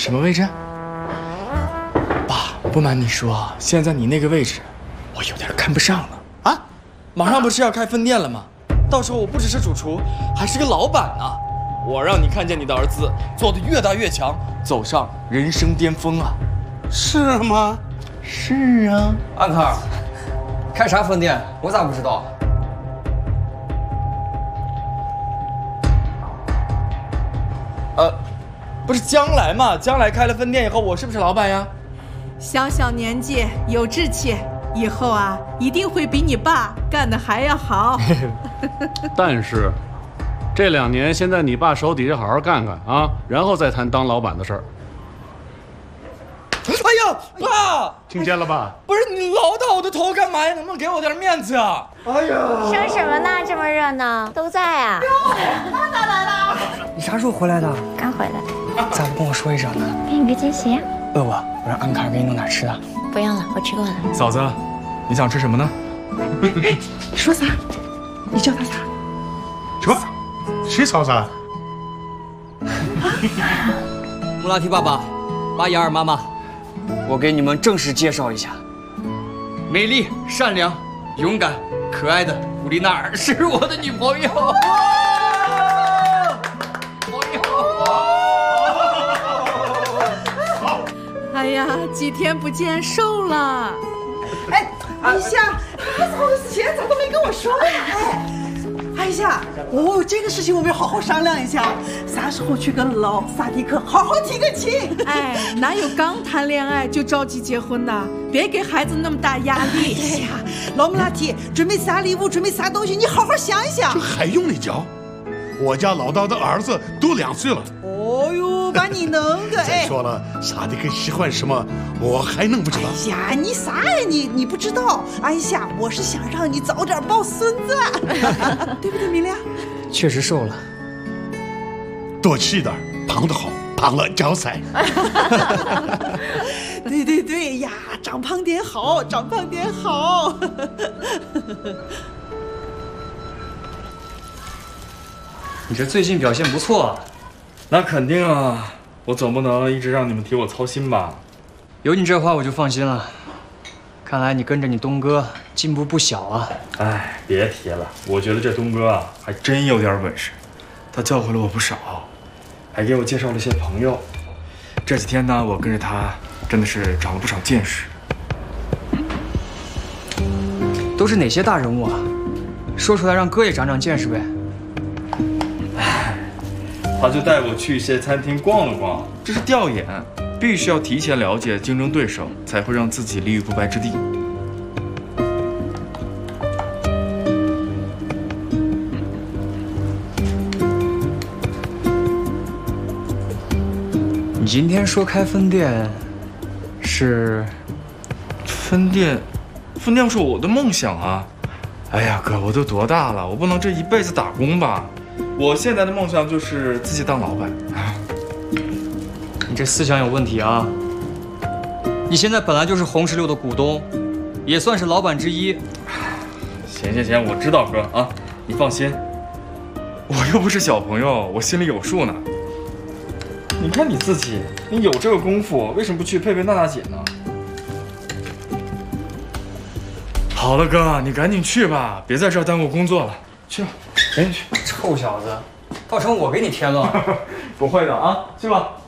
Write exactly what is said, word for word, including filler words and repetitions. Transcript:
什么位置？爸，不瞒你说，现在你那个位置，我有点看不上了啊！马上不是要开分店了吗？到时候我不只是主厨，还是个老板呢。我让你看见你的儿子做得越大越强，走上人生巅峰啊！ 是吗？ 是啊。 安卡，开啥分店？我咋不知道？ 呃，不是将来嘛？将来开了分店以后，我是不是老板呀？ 小小年纪有志气，以后啊一定会比你爸干得还要好。 但是，这两年先在你爸手底下好好干干啊，然后再谈当老板的事儿。 哎呀，爸， 听见了吧？ 不是你老打我的头干嘛呀？能不能给我点面子啊？哎呀， 生什么呢？这么热闹，都在啊。 妈妈来了。 你啥时候回来的？ 刚回来。 咋不跟我说一声呢？ 给你个惊喜。 饿不？我让安卡给你弄点吃的。 不用了，我吃过了。 嫂子，你想吃什么呢？ 你说啥？你叫他啥？ 什么？谁嫂子？ 穆拉提爸爸，巴雅尔妈妈，我给你们正式介绍一下，美丽、善良、勇敢、可爱的古丽娜尔是我的女朋友。 哎呀，几天不见，瘦了。 哎，艾夏，这么多事情咋都没跟我说呀？哎，艾夏，哦，这个事情我们要好好商量一下，啥时候去跟老萨迪克好好提个亲？ 哎，哪有刚谈恋爱就着急结婚的？别给孩子那么大压力。 哎呀，老穆拉提，准备啥礼物，准备啥东西，你好好想一想。 这还用你教？我家老大的儿子都两岁了。 哦呦，把你弄的哎！ 再说了，萨迪克喜欢什么，我还能不知道？ 哎呀，你啥呀你？你不知道？安夏，我是想让你早点抱孙子，对不对，米亮？ 确实瘦了， 多吃一点，胖得好，胖了脚踩。 对对对呀，长胖点好，长胖点好。 你这最近表现不错啊。 那肯定啊，我总不能一直让你们替我操心吧？ 有你这话我就放心了。看来你跟着你东哥进步不小啊。 哎，别提了，我觉得这东哥啊还真有点本事，他教会了我不少，还给我介绍了些朋友。这几天呢，我跟着他真的是长了不少见识。 都是哪些大人物啊？说出来让哥也长长见识呗。 他就带我去一些餐厅逛了逛，这是调研，必须要提前了解竞争对手，才会让自己立于不败之地。 你今天说开分店，是？ 分店，分店是我的梦想啊！哎呀，哥，我都多大了，我不能这一辈子打工吧？我现在的梦想就是自己当老板。 你这思想有问题啊！你现在本来就是红石榴的股东，也算是老板之一。 行行行，我知道哥啊，你放心，我又不是小朋友，我心里有数呢。你看你自己，你有这个功夫，为什么不去配配娜娜姐呢？好了，哥，你赶紧去吧，别在这儿耽误工作了。去吧，赶紧去。 臭小子，造成我给你添乱。 不会的啊，去吧。